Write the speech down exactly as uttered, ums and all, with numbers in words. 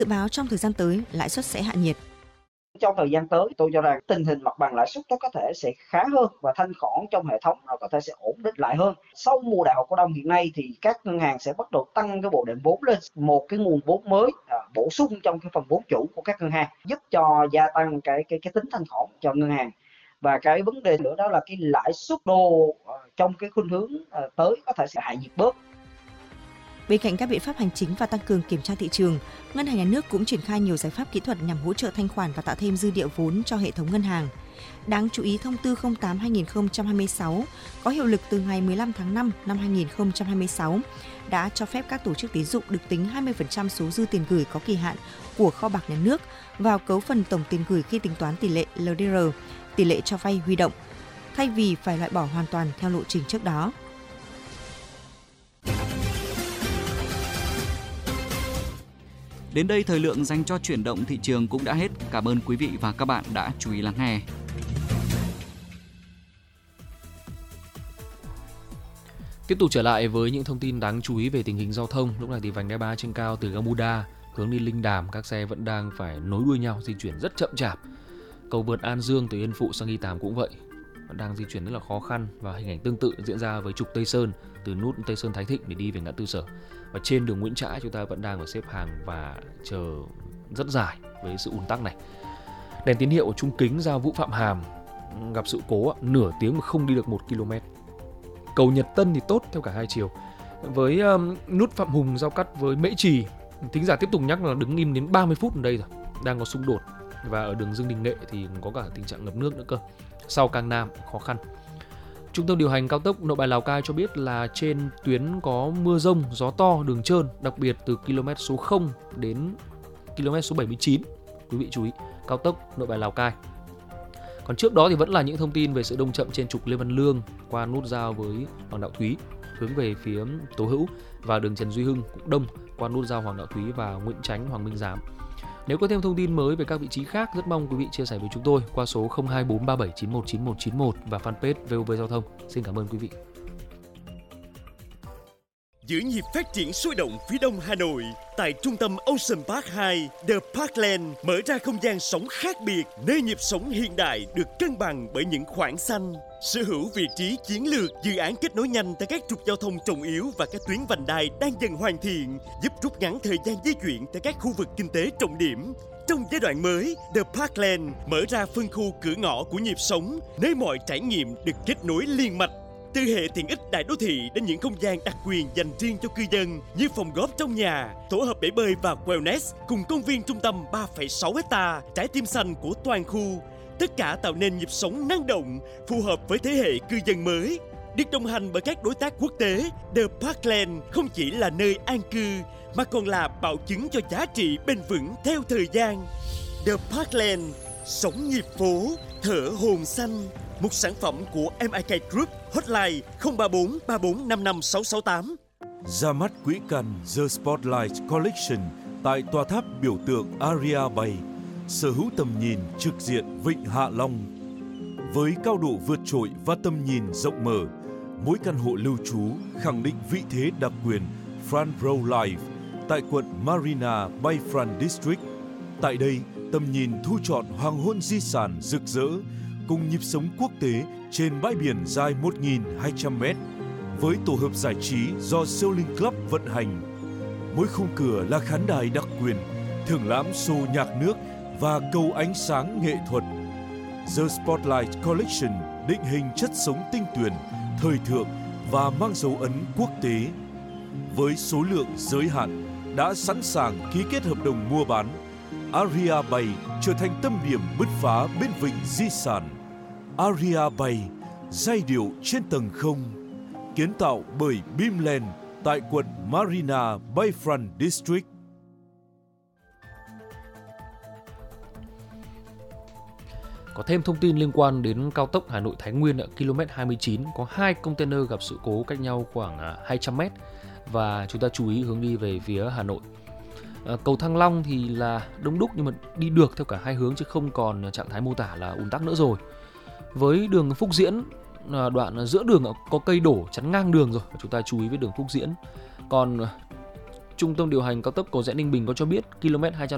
Dự báo trong thời gian tới, lãi suất sẽ hạ nhiệt. Trong thời gian tới, tôi cho rằng tình hình mặt bằng lãi suất nó có thể sẽ khá hơn và thanh khoản trong hệ thống nó có thể sẽ ổn định lại hơn. Sau mùa đại hội cổ đông hiện nay thì các ngân hàng sẽ bắt đầu tăng cái bộ đệm vốn lên, một cái nguồn vốn mới à, bổ sung trong cái phần vốn chủ của các ngân hàng, giúp cho gia tăng cái cái cái tính thanh khoản cho ngân hàng. Và cái vấn đề nữa đó là cái lãi suất đô à, trong cái khuynh hướng à, tới có thể sẽ hạ nhiệt bớt. Bên cạnh các biện pháp hành chính và tăng cường kiểm tra thị trường, Ngân hàng Nhà nước cũng triển khai nhiều giải pháp kỹ thuật nhằm hỗ trợ thanh khoản và tạo thêm dư địa vốn cho hệ thống ngân hàng. Đáng chú ý, Thông tư không tám trên hai nghìn không trăm hai mươi sáu có hiệu lực từ ngày mười lăm tháng năm năm hai nghìn không trăm hai mươi sáu đã cho phép các tổ chức tín dụng được tính hai mươi phần trăm số dư tiền gửi có kỳ hạn của kho bạc nhà nước vào cấu phần tổng tiền gửi khi tính toán tỷ lệ lờ đê rờ, tỷ lệ cho vay huy động, thay vì phải loại bỏ hoàn toàn theo lộ trình trước đó. Đến đây thời lượng dành cho chuyển động thị trường cũng đã hết. Cảm ơn quý vị và các bạn đã chú ý lắng nghe. Tiếp tục trở lại với những thông tin đáng chú ý về tình hình giao thông. Lúc này thì vành đai ba trên cao từ ga Buda hướng đi Linh Đàm, các xe vẫn đang phải nối đuôi nhau di chuyển rất chậm chạp. Cầu vượt An Dương từ Yên Phụ sang Nghi Tàm cũng vậy, vẫn đang di chuyển rất là khó khăn, và hình ảnh tương tự diễn ra với trục Tây Sơn từ nút Tây Sơn Thái Thịnh để đi về ngã tư Sở. Và trên đường Nguyễn Trãi chúng ta vẫn đang phải xếp hàng và chờ rất dài với sự ùn tắc này. Đèn tín hiệu ở Trung Kính ra Vũ Phạm Hàm gặp sự cố nửa tiếng mà không đi được một ki lô mét. Cầu Nhật Tân thì tốt theo cả hai chiều. Với um, nút Phạm Hùng giao cắt với Mễ Trì, thính giả tiếp tục nhắc là đứng im đến ba mươi phút ở đây rồi, đang có xung đột. Và ở đường Dương Đình Nghệ thì có cả tình trạng ngập nước nữa cơ. Sau Cang Nam khó khăn. Trung tâm điều hành cao tốc Nội Bài Lào Cai cho biết là trên tuyến có mưa rông, gió to, đường trơn, đặc biệt từ km số không đến km số bảy mươi chín. Quý vị chú ý, cao tốc Nội Bài Lào Cai. Còn trước đó thì vẫn là những thông tin về sự đông chậm trên trục Lê Văn Lương qua nút giao với Hoàng Đạo Thúy hướng về phía Tố Hữu, và đường Trần Duy Hưng cũng đông qua nút giao Hoàng Đạo Thúy và Nguyễn Chánh, Hoàng Minh Giám. Nếu có thêm thông tin mới về các vị trí khác, rất mong quý vị chia sẻ với chúng tôi qua số không hai bốn ba bảy chín một chín một chín một và fanpage vê o vê Giao thông. Xin cảm ơn quý vị. Giữ nhịp phát triển sôi động phía đông Hà Nội, tại trung tâm Ocean Park hai, The Parkland mở ra không gian sống khác biệt, nơi nhịp sống hiện đại được cân bằng bởi những khoảng xanh. Sở hữu vị trí chiến lược, dự án kết nối nhanh tại các trục giao thông trọng yếu và các tuyến vành đai đang dần hoàn thiện, giúp rút ngắn thời gian di chuyển tại các khu vực kinh tế trọng điểm. Trong giai đoạn mới, The Parkland mở ra phân khu cửa ngõ của nhịp sống, nơi mọi trải nghiệm được kết nối liên mạch. Từ hệ tiện ích đại đô thị đến những không gian đặc quyền dành riêng cho cư dân như phòng golf trong nhà, tổ hợp bể bơi và wellness cùng công viên trung tâm ba phẩy sáu héc-ta, trái tim xanh của toàn khu. Tất cả tạo nên nhịp sống năng động, phù hợp với thế hệ cư dân mới. Được đồng hành bởi các đối tác quốc tế, The Parkland không chỉ là nơi an cư mà còn là bảo chứng cho giá trị bền vững theo thời gian. The Parkland, sống nhịp phố, thở hồn xanh. Một sản phẩm của em i ca Group, hotline không ba bốn ba bốn năm năm sáu sáu tám. Ra mắt quỹ căn The Spotlight Collection tại tòa tháp biểu tượng Aria Bay, sở hữu tầm nhìn trực diện Vịnh Hạ Long. Với cao độ vượt trội và tầm nhìn rộng mở, mỗi căn hộ lưu trú khẳng định vị thế đặc quyền Front Row Life tại quận Marina Bayfront District. Tại đây, tầm nhìn thu trọn hoàng hôn di sản rực rỡ cùng nhịp sống quốc tế trên bãi biển dài một nghìn hai trăm mét với tổ hợp giải trí do Sailing Club vận hành. Mỗi khung cửa là khán đài đặc quyền, thưởng lãm show nhạc nước và cầu ánh sáng nghệ thuật. The Spotlight Collection định hình chất sống tinh tuyền, thời thượng và mang dấu ấn quốc tế. Với số lượng giới hạn, đã sẵn sàng ký kết hợp đồng mua bán. Aria Bay trở thành tâm điểm bứt phá bên vịnh di sản. Aria Bay, giai điệu trên tầng không, kiến tạo bởi Beamland tại quận Marina Bayfront District. Có thêm thông tin liên quan đến cao tốc Hà Nội Thái Nguyên ở km hai mươi chín, có hai container gặp sự cố cách nhau khoảng hai trăm mét và chúng ta chú ý hướng đi về phía Hà Nội. À, cầu Thăng Long thì là đông đúc nhưng mà đi được theo cả hai hướng chứ không còn trạng thái mô tả là ùn tắc nữa rồi. Với đường Phúc Diễn, đoạn giữa đường có cây đổ chắn ngang đường rồi, chúng ta chú ý với đường Phúc Diễn. Còn trung tâm điều hành cao tốc Cầu Giẽ Ninh Bình có cho biết km hai trăm